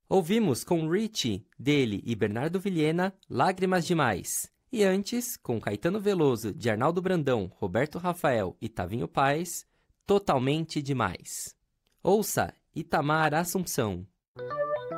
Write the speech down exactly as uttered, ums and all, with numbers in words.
Ouvimos com Richie, dele e Bernardo Vilhena, Lágrimas Demais. E antes, com Caetano Veloso, de Arnaldo Brandão, Roberto Rafael e Tavinho Paes, Totalmente Demais. Ouça Itamar Assumpção.